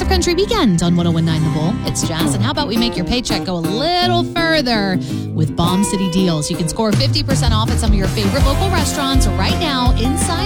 Country Weekend on 101.9 The Bull. It's Jazz, and how about we make your paycheck go a little further with Bomb City Deals? You can score 50% off at some of your favorite local restaurants right now inside